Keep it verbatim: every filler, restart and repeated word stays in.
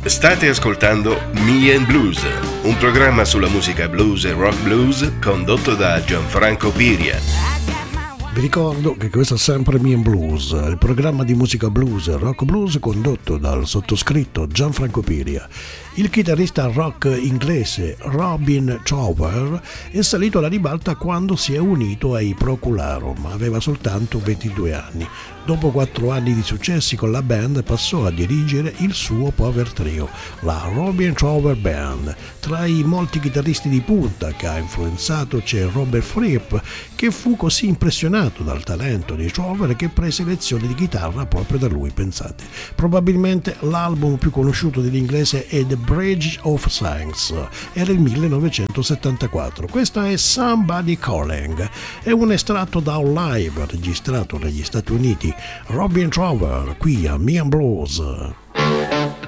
State ascoltando Me and Blues, un programma sulla musica blues e rock blues condotto da Gianfranco Piria. Vi ricordo che questo è sempre Me and Blues, il programma di musica blues e rock blues condotto dal sottoscritto Gianfranco Piria. Il chitarrista rock inglese Robin Trower è salito alla ribalta quando si è unito ai Procularum, aveva soltanto ventidue anni. Dopo quattro anni di successi con la band passò a dirigere il suo power trio, la Robin Trower Band. Tra i molti chitarristi di punta che ha influenzato c'è Robert Fripp, che fu così impressionato dal talento di Trower che prese lezioni di chitarra proprio da lui, pensate. Probabilmente l'album più conosciuto dell'inglese è The Bridge of Songs, era il millenovecentosettantaquattro. Questa è Somebody Calling, è un estratto da un live registrato negli Stati Uniti. Robin Trower qui a Me and Blues.